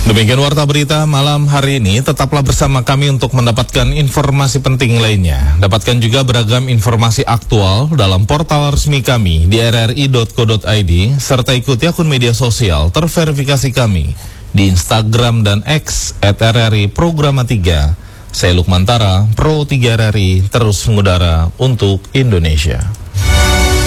Demikian warta berita malam hari ini. Tetaplah bersama kami untuk mendapatkan informasi penting lainnya. Dapatkan juga beragam informasi aktual dalam portal resmi kami di rri.co.id, serta ikuti akun media sosial terverifikasi kami di Instagram dan X @RRI Programa 3. Saya Lukman Tara, Pro 3 RRI, terus mengudara untuk Indonesia.